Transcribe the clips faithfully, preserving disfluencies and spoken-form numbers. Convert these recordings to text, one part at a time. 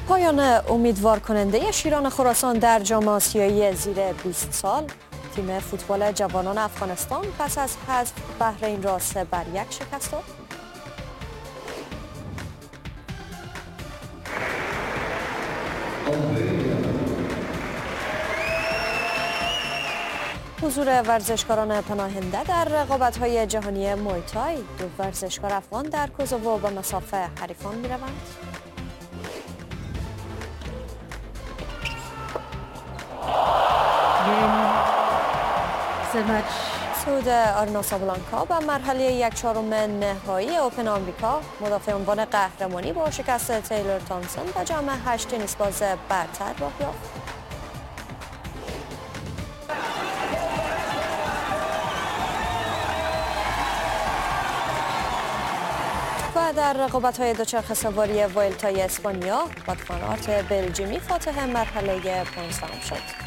پایان امیدوار کننده شیران خراسان در جام آسیایی زیر بیست سال. تیم فوتبال جوانان افغانستان پس از حذف بحرین را سه بر یک شکست داد. حضور ورزشکاران پناهنده در رقابت‌های جهانی موی تای. دو ورزشکار افغان در کوزوو به مسافه حریفان می‌روند. صعود آرینا سابالانکا به مرحله یک چهارم نهایی اوپن آمریکا. مدافع عنوان قهرمانی با شکست تیلور تامسون به جام هشت تنیس باز برتر راه یافت. و در رقابت‌های دوچرخه سواری ویلتای اسپانیا، واد فان آرت بلژیمی فاتح مرحله پانزدهم شد.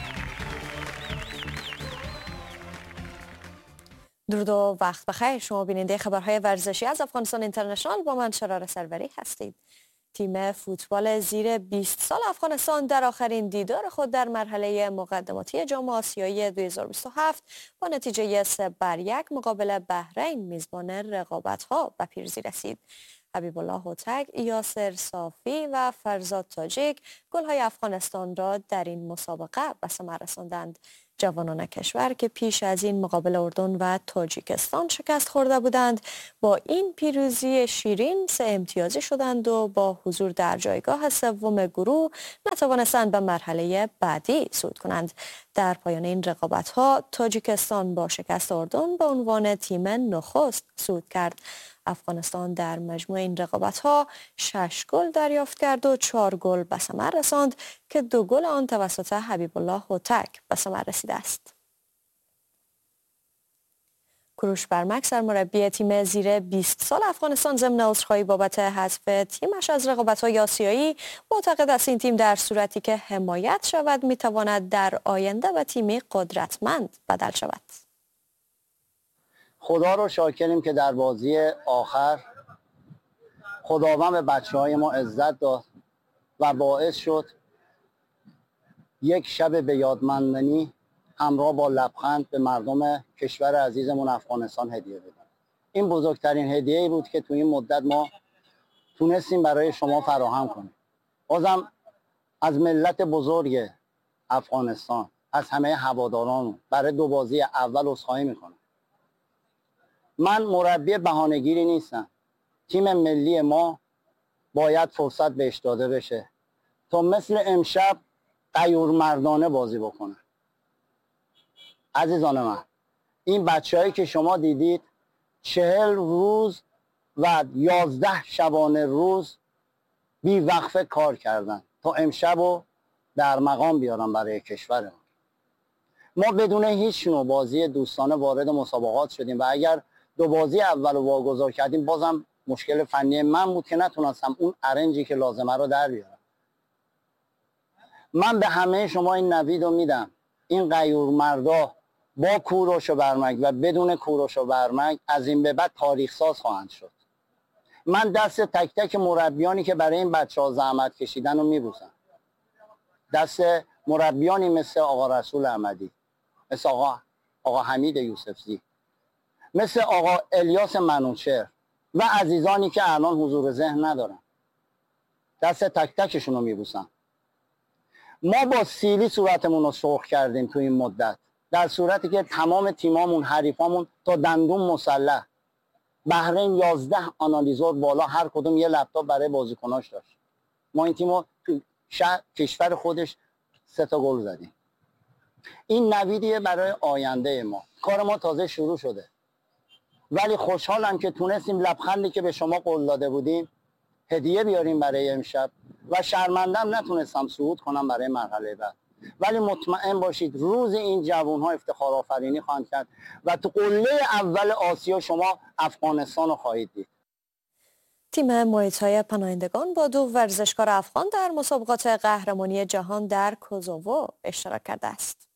درود و وقت بخیر. شما بیننده خبرهای ورزشی از افغانستان اینترنشنال با من شرار سروری هستید. تیم فوتبال زیر بیست سال افغانستان در آخرین دیدار خود در مرحله مقدماتی جام آسیایی دو هزار و بیست و هفت با نتیجه سه بر یک مقابل بحرین میزبان رقابت‌ها به پیروزی رسید. حبیب الله هوتک، یاسر صافی و فرزاد تاجیک گل‌های افغانستان را در این مسابقه به ثمر رساندند. جوانان کشور که پیش از این مقابل اردن و تاجیکستان شکست خورده بودند با این پیروزی شیرین سه امتیازی شدند و با حضور در جایگاه سوم گروه نتوانستند به مرحله بعدی صعود کنند. در پایان این رقابت‌ها تاجیکستان با شکست اردن به عنوان تیم نخست صعود کرد. افغانستان در مجموع این رقابت‌ها شش گل دریافت کرد و چهار گل به ثمر رساند که دو گل آن توسط حبیب الله هوتک به ثمر رسیده است. کوروش برمک سرمربی تیم زیر بیست سال افغانستان ضمن عذرخواهی بابت حذف تیمش از رقابت‌های آسیایی معتقد است این تیم در صورتی که حمایت شود می‌تواند در آینده به تیمی قدرتمند بدل شود. خدا رو شاکریم که در بازی آخر خداوند به بچه‌های ما عزت داد و باعث شد یک شب به یادماندنی همراه با لبخند به مردم کشور عزیزمون افغانستان هدیه بدیم. این بزرگترین هدیه‌ای بود که تو این مدت ما تونستیم برای شما فراهم کنیم. بازم از ملت بزرگ افغانستان، از همه هواداران برای دو بازی اول عذرخواهی میکنم. من مربی بهانه‌گیری نیستم. تیم ملی ما باید فرصت بهش داده بشه تا مثل امشب غیور مردانه بازی بکنه. عزیزان من، این بچه‌هایی که شما دیدید چهل روز و یازده شبانه روز بی وقفه کار کردن تا امشب رو در مقام بیارن برای کشورمون. ما بدون هیچ نوع بازی دوستانه وارد مسابقات شدیم و اگر دو بازی اول رو واگذار کردیم بازم مشکل فنی من بود که نتونستم اون ارنجی که لازمه رو در بیارم. من به همه شما این نوید رو میدم، این غیور مردا با کوروش و برمک و بدون کوروش و برمک از این به بعد تاریخ ساز خواهند شد. من دست تک تک مربیانی که برای این بچه ها زحمت کشیدن رو میبوسم. دست مربیانی مثل آقا رسول احمدی، مثل آقا, آقا حمید یوسفزی، مثل آقا الیاس منوچهر و عزیزانی که الان حضور ذهن ندارن. دست تک تکشون رو میبوسم. ما با سیلی صورتمون رو سرخ کردیم تو این مدت، در صورتی که تمام تیمامون، حریفامون تا دندون مسلح. بحرین یازده آنالیزور بالا، هر کدوم یه لپتاپ برای بازیکناش داشت. ما این تیمو تو شهر کشور خودش سه تا گل زدیم. این نویدیه برای آینده ما. کار ما تازه شروع شده. ولی خوشحالم که تونستیم لبخندی که به شما قول داده بودیم هدیه بیاریم برای امشب و شرمندم نتونستم صعود کنم برای مرحله بعد. ولی مطمئن باشید روز این جوان‌ها افتخار آفرینی خواهند کرد و تو قله اول آسیا شما افغانستان رو خواهید دید. تیم موی تای پناهندگان با دو ورزشکار افغان در مسابقات قهرمانی جهان در کوزوو اشتراک کرده است.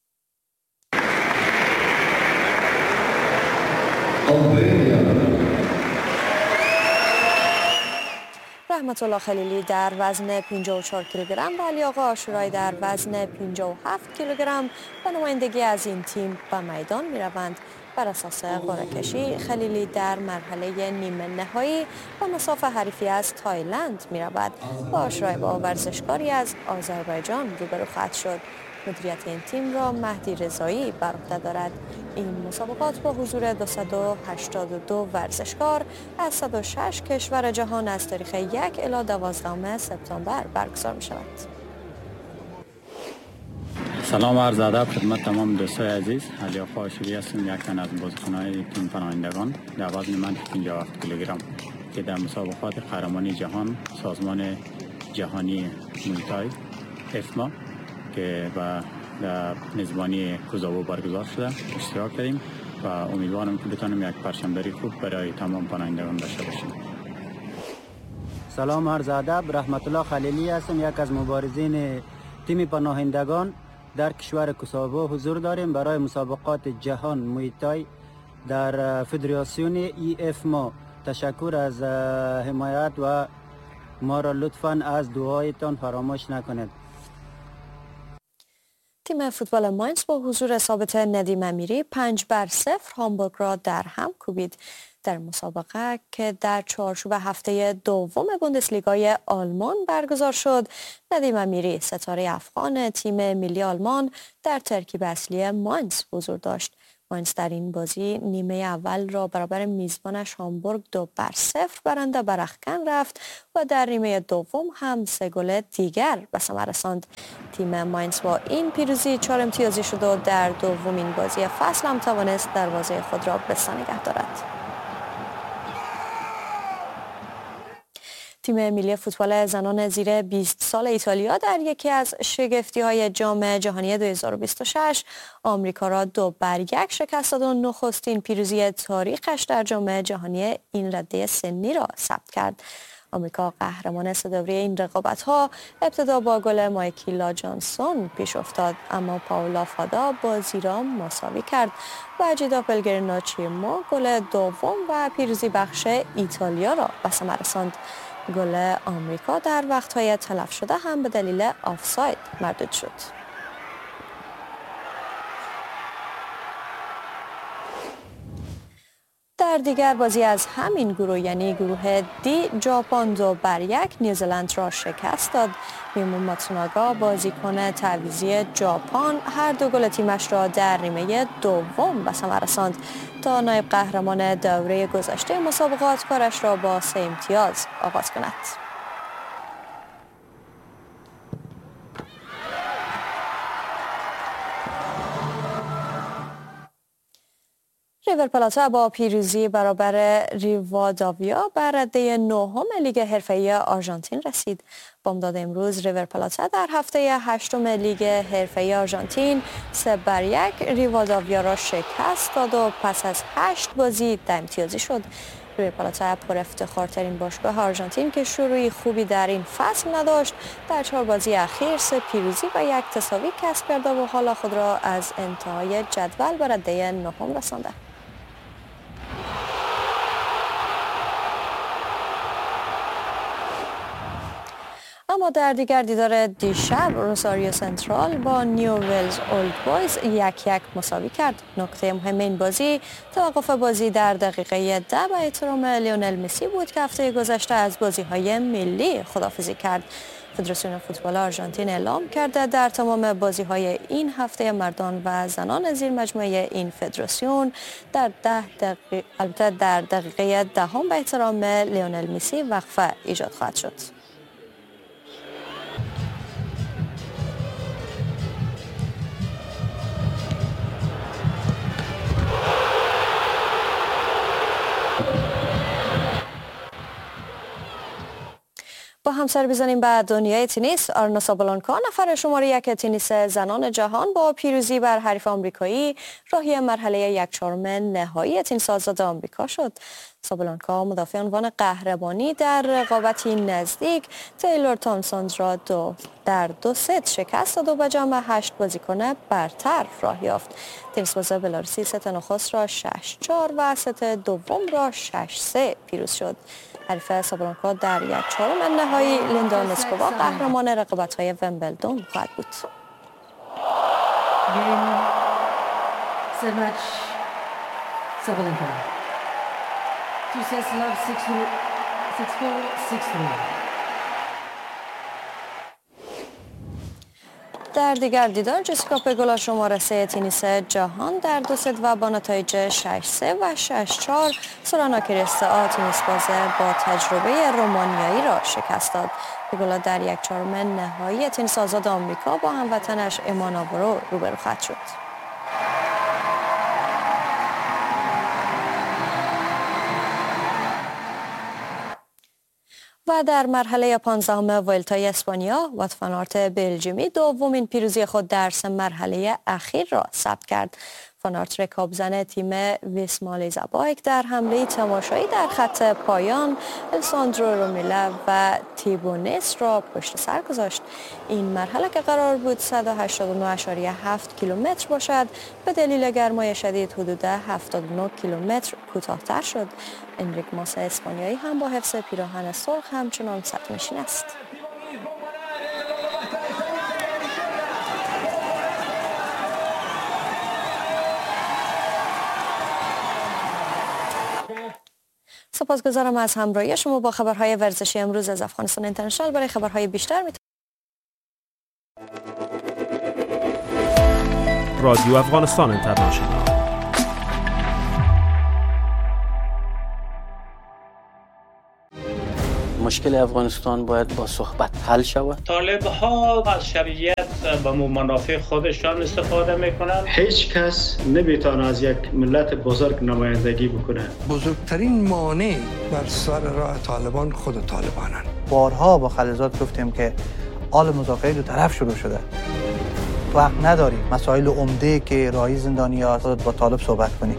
رحمت الله خلیلی در وزن پنجاه و چهار کیلوگرم و علی آقا عاشورایی در وزن پنجاه و هفت کیلوگرم به نمایندگی از این تیم به میدان می روند. بر اساس قرعه کشی خلیلی در مرحله نیمه نهایی و مساف حریفی از تایلند می رود و عاشورایی با ورزشکاری از آذربایجان روبرو خواهد شد. مدیریت این تیم را مهدی رضایی بر عهده دارد. این مسابقات با حضور دویست و هشتاد و دو ورزشکار از صد و شش کشور جهان از تاریخ یک الی دوازدهم سپتامبر برگزار می شود. سلام عرض ادب خدمت تمام دوستای عزیز. علی آقا عاشوری هستم، یک تن از بازیکنان تیم پناهندگان در وزن من پنجاه و هفت کیلوگرم که در مسابقات قهرمانی جهان سازمان جهانی موی افما که با در میزبانی کوزاوو برگزار شده اشتراک کردیم و امیدوارم که بتونیم یک پرچمبری خوب برای تمام پناهندگان داشته باشیم. سلام عرض ادب، رحمت الله خلیلی هستم، یک از مبارزین تیم پناهندگان در کشور کوزاوو حضور داریم برای مسابقات جهان موی تای در فدراسیون ای اف ما. تشکر از حمایت و ما را لطفاً از دعایتان فراموش نکنید. تیم فوتبال ماینز با حضور ثابت ندیم امیری پنج بر صفر هامبورگ را در هم کوبید. در مسابقه که در چارچوب هفته دوم بوندسلیگای آلمان برگزار شد، ندیم امیری ستاره افغان تیم ملی آلمان در ترکیب اصلی ماینز حضور داشت. ماینز در این بازی نیمه اول را برابر میزبانش هامبورگ دو بر صفر برنده به رختکن رفت و در نیمه دوم هم سه گل دیگر به ثمر رساند. تیم ماینز با این پیروزی چهار امتیازی شد و در دومین بازی فصل هم توانست دروازه خود را به سه نگه دارد. تیم ملی فوتبال زنان زیر بیست سال ایتالیا در یکی از شگفتی‌های جام جهانی دو هزار و بیست و شش آمریکا را دو بر یک شکست داد و نخستین پیروزی تاریخش در جام جهانی این رده سنی را ثبت کرد. آمریکا قهرمان سه‌دوره این رقابت‌ها ابتدا با گل مایکیلا جانسون پیش افتاد، اما پاولا فادا بازی را مساوی کرد و جیدا پلگریناچیمو گل دوم و پیروزی بخش ایتالیا را به ثمر رساند. گل آمریکا در وقت‌های تلف شده هم به دلیل آفساید مردود شد. در دیگر بازی از همین گروه یعنی گروه دی، ژاپن دو بر یک نیوزلند را شکست داد. میمو ماتسوناگا بازیکن تعویضی ژاپن هر دو گل تیمش را در نیمه دوم به ثمر رساند تا نایب قهرمان دوره گذشته مسابقات کارش را با سه امتیاز آغاز کند. ریور پلاتا با پیروزی برابر ریواداویا بر رده نهم لیگ حرفه‌ای آرژانتین رسید. بامداد امروز ریور پلاتا در هفته هشتم لیگ حرفه‌ای آرژانتین سه بر یک ریواداویا را شکست داد و پس از هشت بازی ده امتیازی شد. ریور پلاتا پر افتخارترین باشگاه آرژانتین که شروعی خوبی در این فصل نداشت، در چهار بازی اخیر سه پیروزی و یک تساوی کسب کرده و حالا خود را از انتهای جدول به رده نهم رسانده. اما در دیگر دیدار دیشب روساریو سنترال با نیو ولز اولد بویز یک یک مساوی کرد. نکته مهم این بازی توقف بازی در دقیقه ده به احترام لیونل مسی بود که هفته گذشته از بازی‌های ملی خداحافظی کرد. فدراسیون فوتبال آرژانتین اعلام کرده در تمام بازی‌های این هفته مردان و زنان زیر مجموعه این فدراسیون در ده دقیقه البته در دقیقه دهم به احترام لیونل مسی وقفه ایجاد خواهد شد. با هم سر بزنیم به دنیای تنیس. آرینا سابالانکا نفر شماره یک تنیس زنان جهان با پیروزی بر حریف آمریکایی راهی مرحله یک چهارم نهایی تنیس آزاد آمریکا شد. سابالانکا مدافع عنوان قهرمانی در رقابتی نزدیک تیلور تامسون را دو در دو ست شکست داد و به جمع هشت بازیکن برتر راه یافت. تنیسباز بلاروسی ست نخست را شش چهار و ست دوم را شش سه پیروز شد. حریف سابالانکا در یک چهارم نهایی لیندا نسکووا قهرمان رقابت‌های ومبلدون خواهد بود. Sermatch Sabalenka. Two sets love, six four, six three. در دیگر دیدار جسیکا پگولا شماره سه تنیس جهان در دو ست و با نتایج شش سه و شش چهار سورانا کریستئا تنیس باز با تجربه رومانیایی را شکست داد. پگولا در یک چهارم نهایی تنیس آزاد آمریکا با هموطنش اما ناوارو روبرو خواهد شد. و در مرحله پانزدهم ولتای اسپانیا وات فان آرت بلژیمی دومین پیروزی خود در سه مرحله اخیر را ثبت کرد. فان آرت رکابزن تیم ویسما لیزابایک در حمله تماشایی در خط پایان الساندرو رومیلا و تیبونیس را پشت سر گذاشت. این مرحله که قرار بود صد و هشتاد و نه و هفت کیلومتر باشد به دلیل گرمای شدید حدود هفتاد و نه کیلومتر کوتاه‌تر شد. انریک ماس اسپانیایی هم با حفظ پیراهن سرخ همچنان صدرنشین است. سپاسگزارم از همراهی شما با خبرهای ورزشی امروز از افغانستان اینترنشنال. برای خبرهای بیشتر می رادیو افغانستان اینترنشنال. مشکل افغانستان باید با صحبت حل شود. طالب ها از شرعیت به منافع خودشان استفاده میکنند. هیچ کس نمیتونه از یک ملت بزرگ نمایندگی بکنه. بزرگترین مانع بر سر راه طالبان خود طالبانن. بارها با خلیزات گفتیم که آل مذاکره دو طرف شروع شده. وقت نداریم مسائل عمده که راهی زندانی ها با طالب صحبت کنیم.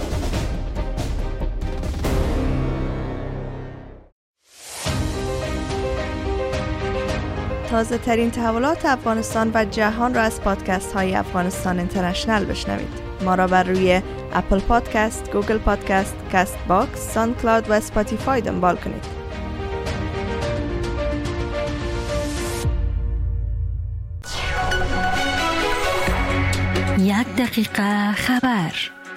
تازه ترین تحولات افغانستان و جهان را از پادکست های افغانستان اینترنشنال بشنوید. ما را بر روی اپل پادکست، گوگل پادکست، کست باکس، ساوند کلاود و اسپاتیفای دنبال کنید. یک دقیقه خبر.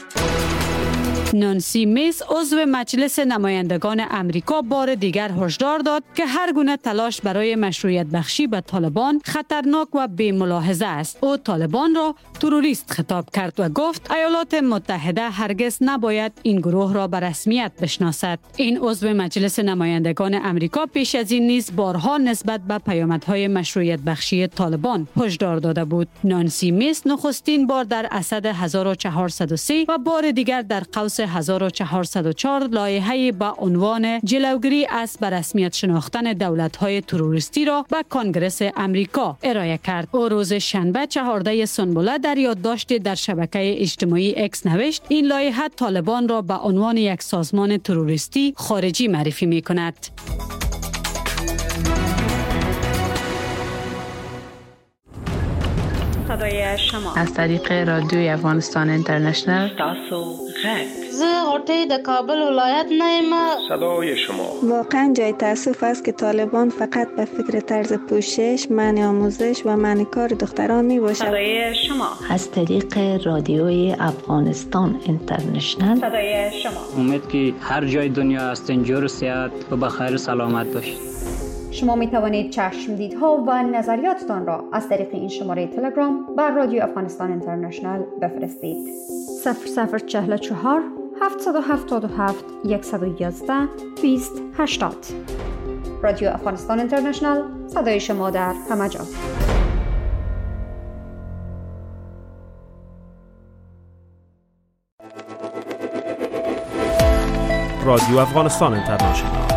نانسی میس عضو مجلس نمایندگان امریکا بار دیگر هشدار داد که هر گونه تلاش برای مشروعیت بخشی به طالبان خطرناک و بی ملاحظه است. او طالبان را تروریست خطاب کرد و گفت ایالات متحده هرگز نباید این گروه را به رسمیت بشناسد. این عضو مجلس نمایندگان امریکا پیش از این نیز بارها نسبت به پیامدهای مشروعیت بخشی طالبان هشدار داده بود. نانسی میس نخستین بار در اسد هزار و چهارصد و سه و بار دیگر در قوس هزار و چهارصد و چهار لایحه‌ای با عنوان جلوگیری از به رسمیت شناختن دولت‌های تروریستی را به کنگره امریکا ارائه کرد. او روز شنبه چهاردهم سنبله در یادداشتی در شبکه اجتماعی اکس نوشت این لایحه طالبان را به عنوان یک سازمان تروریستی خارجی معرفی می‌کند. صدای شما از طریق رادیوی افغانستان اینترنشنال. تاسو غږ زه غوټۍ د کابل ولایت نه یم. صدای شما واقعا جای تاسف است که طالبان فقط به فکر طرز پوشش، منع آموزش و منع کار دختران می باشد. صدای شما از طریق رادیوی افغانستان اینترنشنال. صدای شما امید که هر جای دنیا هستین جور و صحت و بخیر و سلامت باشید. شما می توانید چشمدیدها و نظریاتتان را از طریق این شماره تلگرام بر رادیو افغانستان اینترنشنال بفرستید. صفر صفر چهل و چهار هفتصد و هفتاد و هفت صد و یازده بیست هشتاد. رادیو افغانستان اینترنشنال، صدای شما در همه جا. رادیو افغانستان اینترنشنال.